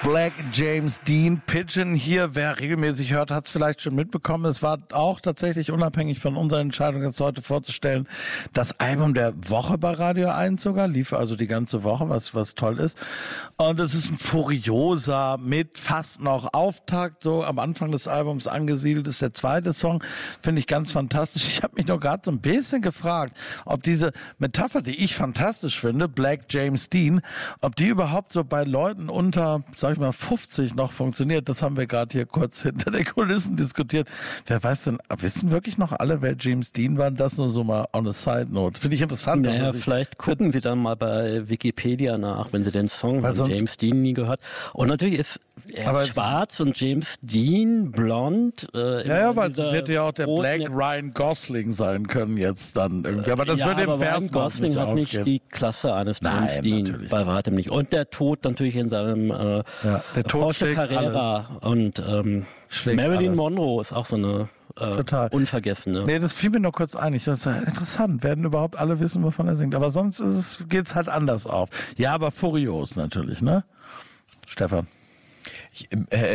Black James Dean, Pigeon hier. Wer regelmäßig hört, hat es vielleicht schon mitbekommen. Es war auch tatsächlich unabhängig von unserer Entscheidung, jetzt heute vorzustellen, das Album der Woche bei Radio 1 sogar. Lief also die ganze Woche, was toll ist. Und es ist ein furioser, mit fast noch Auftakt, so am Anfang des Albums angesiedelt ist der zweite Song. Finde ich ganz fantastisch. Ich habe mich nur gerade so ein bisschen gefragt, ob diese Metapher, die ich fantastisch finde, Black James Dean, ob die überhaupt so bei Leuten unter, sag ich mal, 50 noch funktioniert. Das haben wir gerade hier kurz hinter den Kulissen diskutiert. Wer weiß denn, wissen wirklich noch alle, wer James Dean war? Das nur so mal on a side note. Finde ich interessant. Naja, vielleicht gucken Sie dann mal bei Wikipedia nach, wenn Sie den Song von James Dean nie gehört. Und natürlich ist er schwarz und James Dean blond. Ja, aber es hätte ja auch der Black Ryan Gosling sein können jetzt dann irgendwie. Aber das würde im Vers Ryan Gosling hat nicht die Klasse eines James Dean, bei weitem nicht. Und der Tod natürlich in seinem Porsche Carrera und Marilyn Monroe ist auch so eine total unvergessene. Nee, das fiel mir nur kurz ein. Das ist interessant. Werden überhaupt alle wissen, wovon er singt. Aber sonst geht's halt anders auf. Ja, aber furios natürlich, ne? Stefan. Ich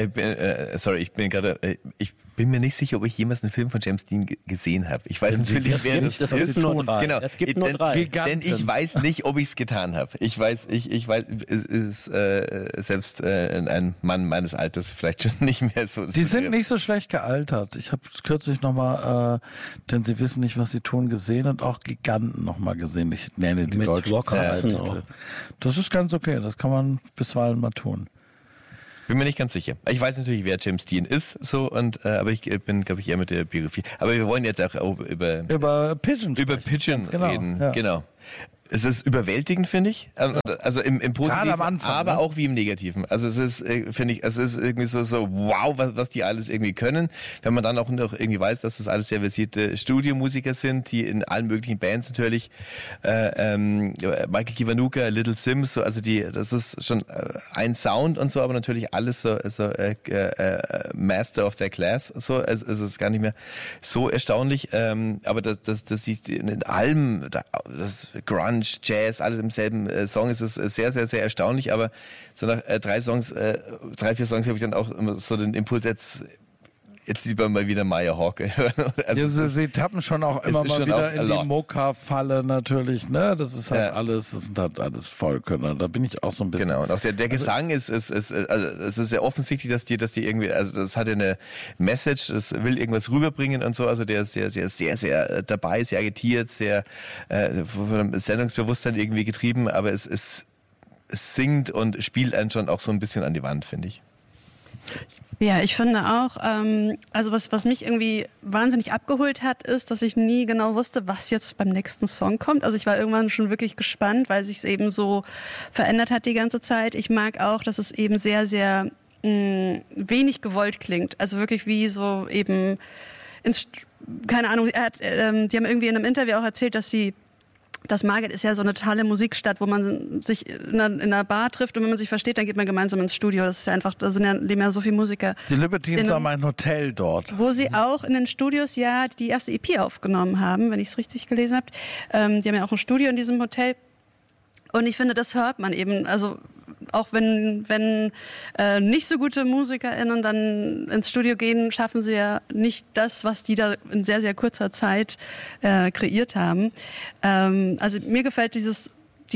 bin mir nicht sicher, ob ich jemals einen Film von James Dean gesehen habe. Ich weiß natürlich, wer das ist. Es gibt nur drei. Denn ich weiß nicht, ob ich es getan habe. Ich weiß, es ist selbst ein Mann meines Alters vielleicht schon nicht mehr so. Die sind nicht so schlecht gealtert. Ich habe kürzlich nochmal, denn sie wissen nicht, was sie tun, gesehen und auch Giganten nochmal gesehen. Ich nenne die deutschen Titel. Das ist ganz okay. Das kann man bisweilen mal tun. Bin mir nicht ganz sicher. Ich weiß natürlich, wer James Dean ist, aber ich bin, glaube ich, eher mit der Biografie. Aber wir wollen jetzt auch über Pigeon reden. Ja. Genau. Es ist überwältigend, finde ich. Also im Positiven, am Anfang, aber auch wie im Negativen. Also es ist, finde ich, es ist irgendwie so wow, was die alles irgendwie können. Wenn man dann auch noch irgendwie weiß, dass das alles sehr versierte Studiomusiker sind, die in allen möglichen Bands natürlich, Michael Kiwanuka, Little Sims, so, also das ist schon ein Sound und so, aber natürlich alles so Master of their Class. So, es ist gar nicht mehr so erstaunlich. Aber das sieht in allem, das Grunge, Jazz, alles im selben Song, ist es sehr, sehr, sehr erstaunlich, aber so nach 3, 4 Songs habe ich dann auch immer so den Impuls, jetzt lieber mal wieder Maya Hawke hören. Also sie tappen schon auch immer mal wieder in die Mocha-Falle natürlich, ne? Das ist halt alles, das sind halt alles Vollkönner. Da bin ich auch so ein bisschen. Genau, und auch der Gesang ist es ist sehr offensichtlich, dass die irgendwie, also das hat ja eine Message, das will irgendwas rüberbringen und so, also der ist sehr, sehr, sehr, sehr dabei, sehr agitiert, sehr von einem Sendungsbewusstsein irgendwie getrieben, aber es singt und spielt einen schon auch so ein bisschen an die Wand, finde ich. Ja, ich finde auch, also was mich irgendwie wahnsinnig abgeholt hat, ist, dass ich nie genau wusste, was jetzt beim nächsten Song kommt. Also ich war irgendwann schon wirklich gespannt, weil sich es eben so verändert hat die ganze Zeit. Ich mag auch, dass es eben sehr, sehr wenig gewollt klingt. Also wirklich wie so eben keine Ahnung, die haben irgendwie in einem Interview auch erzählt, dass Margate ist ja so eine tolle Musikstadt, wo man sich in einer Bar trifft und wenn man sich versteht, dann geht man gemeinsam ins Studio. Das ist ja einfach, leben ja so viele Musiker. Die Libertines haben ein Hotel dort. Wo sie auch in den Studios die erste EP aufgenommen haben, wenn ich es richtig gelesen habe. Die haben ja auch ein Studio in diesem Hotel. Und ich finde, das hört man eben, also auch wenn nicht so gute MusikerInnen dann ins Studio gehen, schaffen sie ja nicht das, was die da in sehr, sehr kurzer Zeit kreiert haben. Also mir gefällt dieses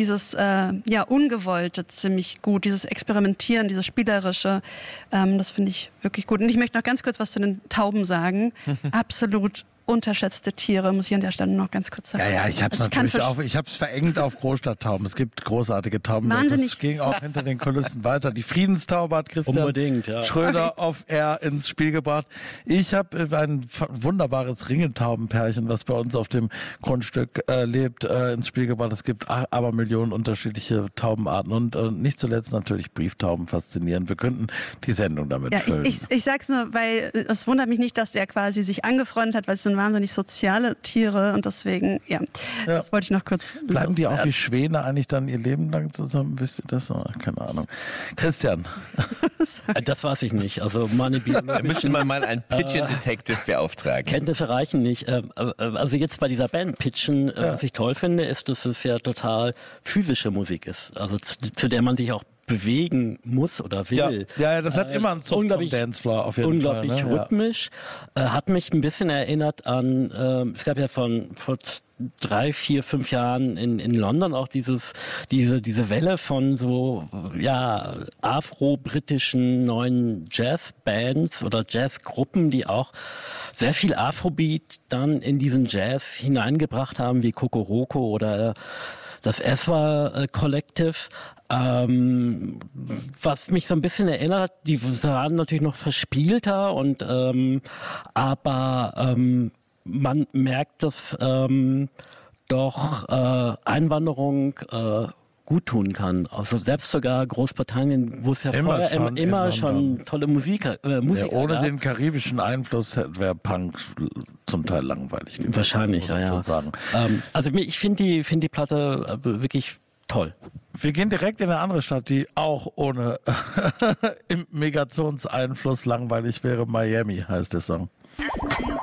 Ungewollte ziemlich gut, dieses Experimentieren, dieses Spielerische, das finde ich wirklich gut. Und ich möchte noch ganz kurz was zu den Tauben sagen. Absolut unterschätzte Tiere, muss ich an der Stelle noch ganz kurz sagen. Ja, ich habe es natürlich ich habe es verengt auf Großstadttauben. Es gibt großartige Tauben. Wahnsinnig. Das ging auch hinter den Kulissen weiter. Die Friedenstaube hat Christian Schröder auf Air ins Spiel gebracht. Ich habe ein wunderbares Ringeltaubenpärchen, was bei uns auf dem Grundstück lebt, ins Spiel gebracht. Es gibt aber Millionen unterschiedliche Taubenarten und nicht zuletzt natürlich Brieftauben faszinierend. Wir könnten die Sendung damit füllen. Ich sag's nur, weil es wundert mich nicht, dass er quasi sich angefreundet hat, weil es sind wahnsinnig soziale Tiere und deswegen, das wollte ich noch kurz Bleiben die auch wie Schwäne eigentlich dann ihr Leben lang zusammen? Wisst ihr das? Oh, keine Ahnung. Christian. Das weiß ich nicht. Also da müsste man mal einen Pigeon Detective beauftragen. Kenntnisse reichen nicht. Also jetzt bei dieser Band Pigeon, was ich toll finde, ist, dass es ja total physische Musik ist. Also zu der man sich auch bewegen muss oder will. Ja, das hat immer einen Zug zum Dancefloor auf jeden Fall. Unglaublich rhythmisch. Hat mich ein bisschen erinnert an, es gab ja vor 3, 4, 5 Jahren in London auch diese Welle von so, afro-britischen neuen Jazzbands oder Jazzgruppen, die auch sehr viel Afrobeat dann in diesen Jazz hineingebracht haben, wie Kokoroko oder das Eswa Collective, was mich so ein bisschen erinnert, die waren natürlich noch verspielter aber man merkt, dass doch Einwanderung gut tun kann. Also selbst sogar Großbritannien, wo es ja immer schon tolle Musiker ohne den karibischen Einfluss wäre Punk zum Teil langweilig gewesen. Wahrscheinlich, ja. Sagen. Also ich finde die Platte wirklich toll. Wir gehen direkt in eine andere Stadt, die auch ohne Migrationseinfluss langweilig wäre. Miami heißt der Song.